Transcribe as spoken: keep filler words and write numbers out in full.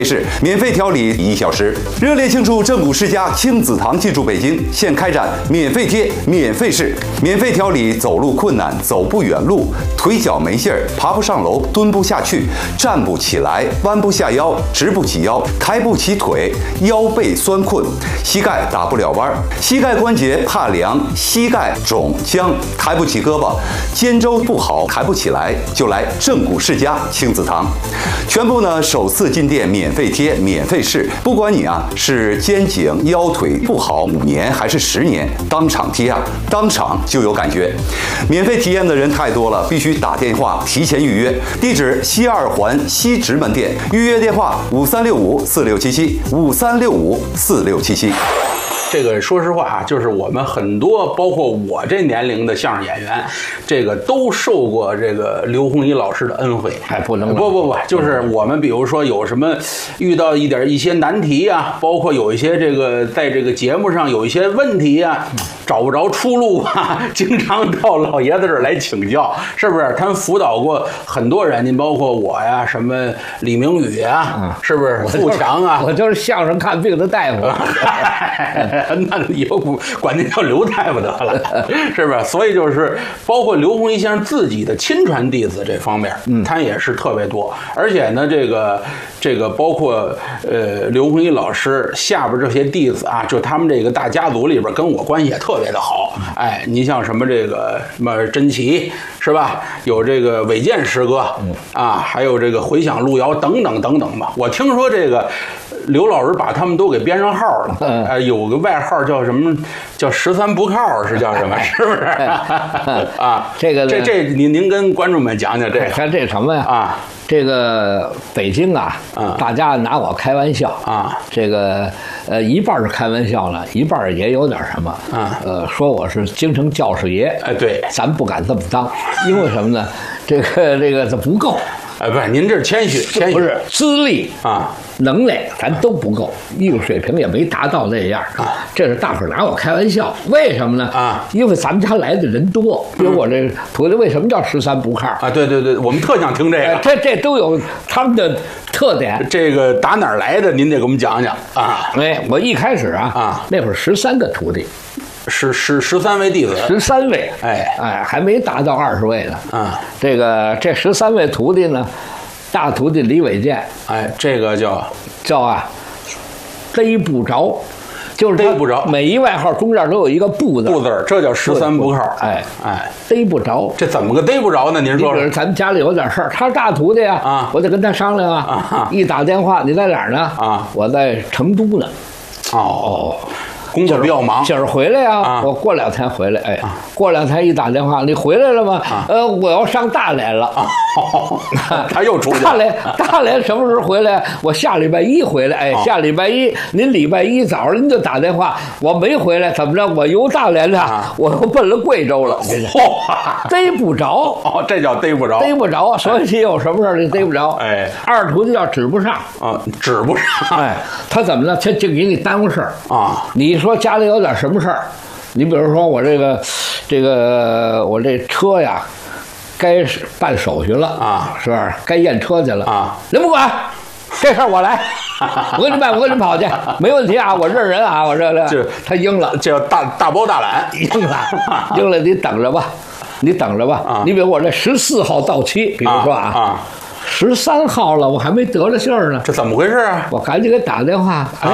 是免费调理一小时，热烈庆祝正骨世家亲子堂进驻北京，现开展免费贴、免费试、免费调理走路困难、走不远路、腿脚没劲儿、爬不上楼、蹲不下去、站不起来、弯不下腰、直不起腰、抬不起腿、腰背酸困、膝盖打不了弯、膝盖关节怕凉、膝盖肿僵、抬不起胳膊、肩周不好、抬不起来，就来正骨世家亲子堂，全部呢首次进店免费贴、免费试，不管你啊是肩颈腰腿不好五年还是十年，当场贴啊，当场就有感觉。免费体验的人太多了，必须打电话提前预约。地址西二环西直门店，预约电话五三六五四六七七五三六五四六七七。 这个说实话啊，就是我们很多，包括我这年龄的相声演员，这个都受过这个刘洪一老师的恩惠。 还不能不不不，就是我们比如说有什么遇到一点一些难题啊，包括有一些这个在这个节目上有一些问题啊，找不着出路啊，经常到老爷子这儿来请教，是不是？他们辅导过很多人，您包括我呀，什么李明宇啊，嗯、是不是？富强啊， 我就是相声看病的大夫。 那以后管那叫刘大夫得了，是不是？所以就是包括刘洪一先生自己的亲传弟子这方面，嗯，他也是特别多。而且呢，这个这个包括呃刘洪一老师下边这些弟子啊，就他们这个大家族里边跟我关系也特别的好。哎，你像什么这个什么甄奇是吧？有这个韦健师哥，啊，还有这个回响路遥等等等等吧。我听说这个刘老师把他们都给编上号了，嗯、呃，有个外号叫什么？叫十三不靠是叫什么？是不是？啊， 这个这这您您跟观众们讲讲这个。 看这什么呀？啊，这个北京啊，嗯、大家拿我开玩笑啊，这个呃一半是开玩笑呢，一半也有点什么啊，呃，说我是京城教师爷。 哎，对， 咱不敢这么当，因为什么呢？这个这个这不够。 哎，不是，您这是谦虚，谦虚不是资历啊， 能耐咱都不够，艺术水平也没达到那样啊。这是大伙拿我开玩笑，为什么呢？啊，因为咱们家来的人多，比如我这徒弟，为什么叫十三不靠啊？对对对，我们特想听这个， 这这都有他们的特点。 这个打哪儿来的？您得给我们讲讲啊。 哎，我一开始啊啊，那会儿十三个徒弟。 十十十三位弟子， 十三位， 哎哎，还没达到二十位呢。 啊， 这个这十三位徒弟呢，大徒弟李伟健， 哎，这个叫叫啊，逮不着，就是逮不着， 每一外号中间都有一个不字， 不字，这叫十三不靠。 哎哎， 逮不着， 这怎么个逮不着呢？您说说， 咱们家里有点事儿，他是大徒弟啊，啊，我得跟他商量啊。啊一打电话，你在哪儿呢？啊，我在成都呢。 哦。工作比较忙， 今儿回来呀、啊，我过两天回来。哎，啊、过两天一打电话，你回来了吗？啊、呃，我要上大连了。啊、 他又出去了。 大连，大连什么时候回来？我下礼拜一回来。哎，啊、下礼拜一，您礼拜一早上您就打电话，我没回来，怎么着？我由大连的，啊、我又奔了贵州了。嚯，逮不着。 哦，这叫逮不着。 逮不着，所以你有什么事儿你逮不着。 哎， 二徒弟叫指不上。 啊，指不上。 哎，他怎么了？他就给你耽误事儿啊。 你。说家里有点什么事儿，你比如说我这个，这个我这车呀，该办手续了啊，是吧？该验车去了啊，您不管，这事儿我来，我给你办，我给你跑去，没问题啊，我认人啊，我这这他应了， 这叫大大包大揽， 应了，应了，你等着吧，你等着吧，啊、你比如我这十四号到期，比如说啊。啊啊十三号了，我还没得了信儿呢， 这怎么回事啊？ 我赶紧给打电话，哎，